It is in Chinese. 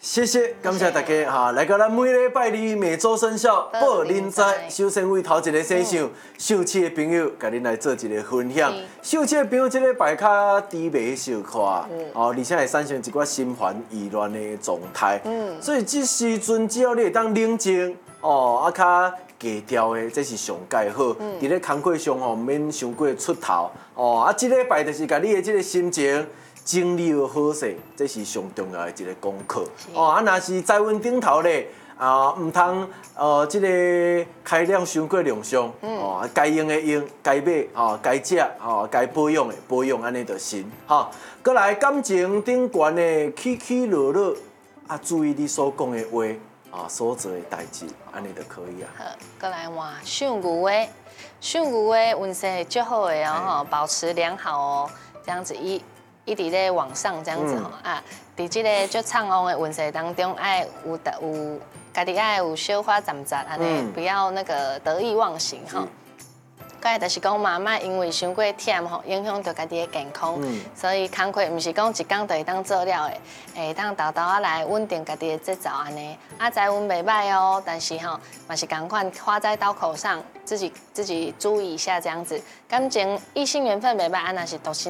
谢谢，感谢大家哈！来到咱每礼拜二每周生肖报恁知。首先为头一个生肖属鼠的朋友，甲恁来做一个分享。属鼠的朋友，这个拜较低迷小可哦，而且会产生一寡心烦意乱的状态。所以这时阵只要你会当冷静哦，较低调的，这是上介好。伫咧工作上吼，免伤过出头哦。这礼拜就是甲你的这个心情。整理好势，这是上重要的一个功课。哦，若是在阮顶头咧，唔通这个开量伤过量伤。哦，该用的用，该买该食该保养的保养，安尼就行。过来感情顶悬的起起落落，注意你所讲的话，所做的代志，安尼就可以啊。 好，过来换属牛的，属牛的运势足好的哦，保持良好哦，这样子一直在往上这样子吼伫这个足畅旺的运势当中，爱有家己爱有小花站站安尼，不要那个得意忘形吼。过来就是讲嘛，莫因为伤过忝吼，影响到家己的健康。所以工课毋是讲一工就会当做了的，会当豆豆来稳定家己的节奏安尼。财运袂歹哦，但是吼嘛是同款花在刀口上，自己注意一下这样子。感情异性缘分袂歹，若是独身。